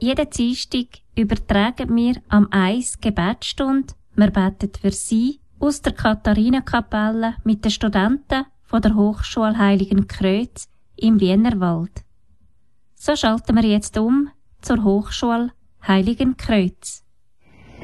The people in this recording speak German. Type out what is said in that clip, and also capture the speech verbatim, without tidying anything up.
Jeden Dienstag übertragen wir am eins Gebetsstunde. Wir beten für Sie aus der Katharinenkapelle mit den Studenten von der Hochschule Heiligen Kreuz im Wienerwald. So schalten wir jetzt um zur Hochschule Heiligen Kreuz.